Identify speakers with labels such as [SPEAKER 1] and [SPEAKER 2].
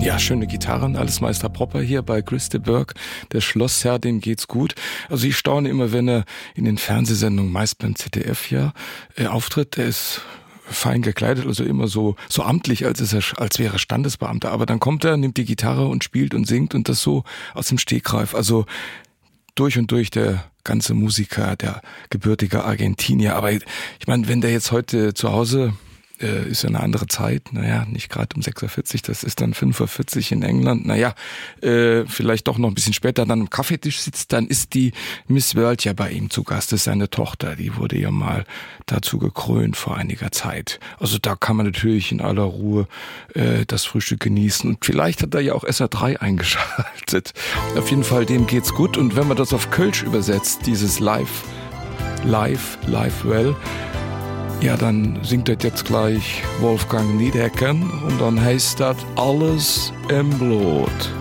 [SPEAKER 1] Ja, schöne Gitarren, alles Meister Propper hier bei Chris de Burgh, der Schlossherr, dem geht's gut. Also ich staune immer, wenn er in den Fernsehsendungen, meist beim ZDF auftritt, der ist fein gekleidet, also immer so amtlich, als wäre er Standesbeamter. Aber dann kommt er, nimmt die Gitarre und spielt und singt und das so aus dem Stegreif. Also durch und durch der ganze Musiker, der gebürtige Argentinier. Aber ich meine, wenn der jetzt heute zu Hause ist ja eine andere Zeit, nicht gerade um 6:40 Uhr, das ist dann 5:40 Uhr in England, vielleicht doch noch ein bisschen später dann am Kaffeetisch sitzt, dann ist die Miss World ja bei ihm zu Gast, das ist seine Tochter, die wurde ja mal dazu gekrönt vor einiger Zeit. Also da kann man natürlich in aller Ruhe das Frühstück genießen und vielleicht hat er ja auch SR3 eingeschaltet. Auf jeden Fall, dem geht's gut und wenn man das auf Kölsch übersetzt, dieses Live well, ja, dann singt das jetzt gleich Wolfgang Niedecken und dann heißt das Alles im Blut.